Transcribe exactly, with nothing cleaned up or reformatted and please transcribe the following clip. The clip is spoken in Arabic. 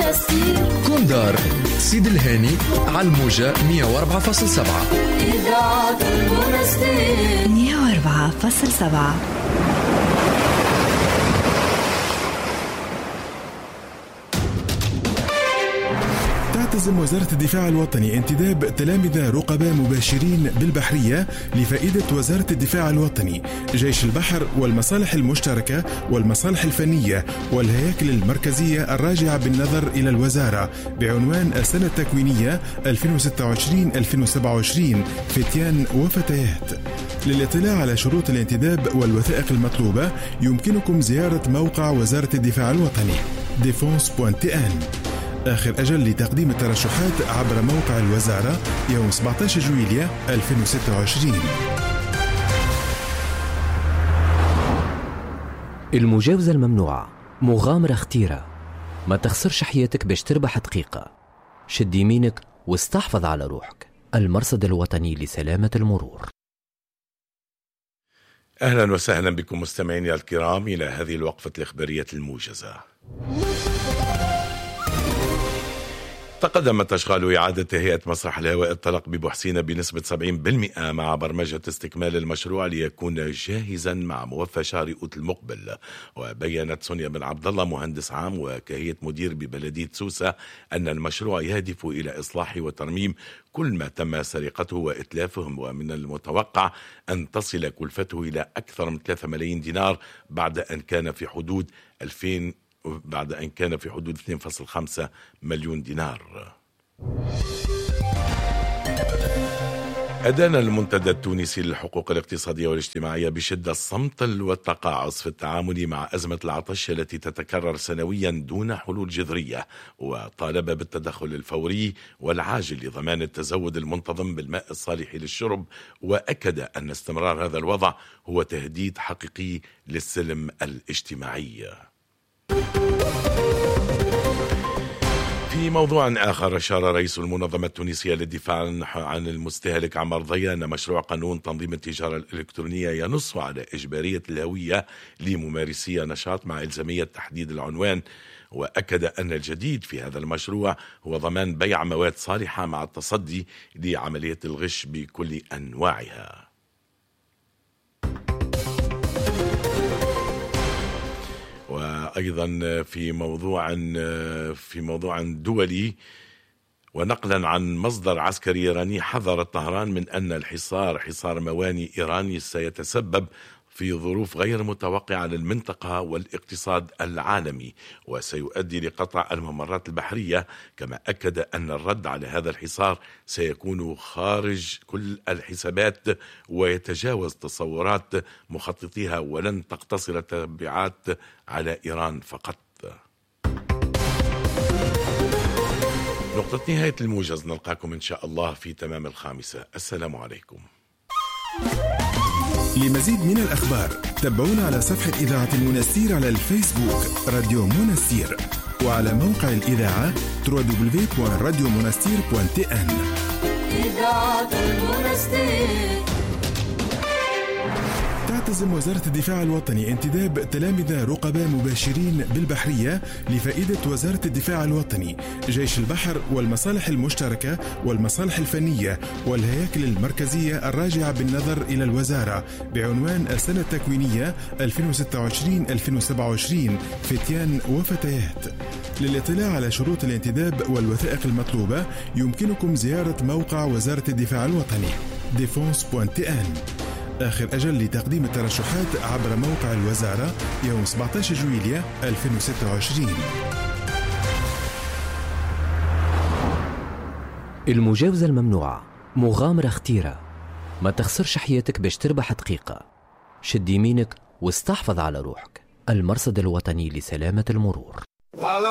كوندار سيد الهاني على الموجة مية وأربعة فاصلة سبعة إذاعة المنستير مية وأربعة فاصلة سبعة. تعتزم وزارة الدفاع الوطني انتداب تلامذة رقباء مباشرين بالبحرية لفائدة وزارة الدفاع الوطني، جيش البحر والمصالح المشتركة والمصالح الفنية والهياكل المركزية الراجعة بالنظر إلى الوزارة بعنوان السنة التكوينية ألفين وستة وعشرين ألفين وسبعة وعشرين فتيان وفتيات. للاطلاع على شروط الانتداب والوثائق المطلوبة يمكنكم زيارة موقع وزارة الدفاع الوطني ديفونس دوت تي إن. آخر أجل لتقديم الترشحات عبر موقع الوزارة يوم سبعة عشر جويلية ألفين وستة وعشرين. المجاوزة الممنوعة مغامرة اختيرة، ما تخسرش حياتك باش تربح دقيقة. شد يمينك واستحفظ على روحك. المرصد الوطني لسلامة المرور. أهلا وسهلا بكم مستمعيني الكرام إلى هذه الوقفة الإخبارية الموجزة. تقدمت أشغال إعادة هيئة مسرح الهواء الطلق ببحسين بنسبة سبعين بالمئة مع برمجة استكمال المشروع ليكون جاهزا مع موفى شهر أوت المقبل. وبيّنت سونيا بن عبد الله مهندس عام وكهيئة مدير ببلدية سوسة أن المشروع يهدف إلى إصلاح وترميم كل ما تم سرقته وإتلافهم، ومن المتوقع أن تصل كلفته إلى أكثر من ثلاثة ملايين دينار بعد أن كان في حدود ألفين بعد أن كان في حدود اثنين فاصلة خمسة مليون دينار. أدان المنتدى التونسي للحقوق الاقتصادية والاجتماعية بشدة الصمت والتقاعس في التعامل مع أزمة العطش التي تتكرر سنويا دون حلول جذرية، وطالب بالتدخل الفوري والعاجل لضمان التزود المنتظم بالماء الصالح للشرب، وأكد أن استمرار هذا الوضع هو تهديد حقيقي للسلم الاجتماعي. في موضوع آخر، أشار رئيس المنظمة التونسية للدفاع عن المستهلك عمر ضيا أن مشروع قانون تنظيم التجارة الإلكترونية ينص على إجبارية الهوية لممارسي نشاط مع إلزامية تحديد العنوان، وأكد أن الجديد في هذا المشروع هو ضمان بيع مواد صالحة مع التصدي لعملية الغش بكل أنواعها. وأيضا في موضوع في موضوع دولي، ونقلا عن مصدر عسكري إيراني، حذر طهران من أن الحصار حصار موانئ إيران سيتسبب في ظروف غير متوقعة للمنطقة والاقتصاد العالمي وسيؤدي لقطع الممرات البحرية، كما أكد أن الرد على هذا الحصار سيكون خارج كل الحسابات ويتجاوز تصورات مخططيها ولن تقتصر التبعات على إيران فقط. نقطة نهاية الموجز، نلقاكم إن شاء الله في تمام الخامسة. السلام عليكم. لمزيد من الأخبار تابعونا على صفحة إذاعة المنستير على الفيسبوك راديو منستير، وعلى موقع الإذاعة دبليو دبليو دبليو دوت راديو منستير دوت تي إن. إذاعة المنستير. تعتزم وزارة الدفاع الوطني انتداب تلامذة رقباء مباشرين بالبحرية لفائدة وزارة الدفاع الوطني، جيش البحر والمصالح المشتركة والمصالح الفنية والهياكل المركزية الراجعة بالنظر إلى الوزارة بعنوان السنة التكوينية ألفين وستة وعشرين ألفين وسبعة وعشرين فتيان وفتيات. للاطلاع على شروط الانتداب والوثائق المطلوبة يمكنكم زيارة موقع وزارة الدفاع الوطني ديفونس دوت تي إن. آخر أجل لتقديم الترشحات عبر موقع الوزارة يوم سبعة عشر جويلية ألفين وستة وعشرين. المجاوزة الممنوعة مغامرة اختيرة، ما تخسرش حياتك باش تربح دقيقة. شد يمينك واستحفظ على روحك. المرصد الوطني لسلامة المرور.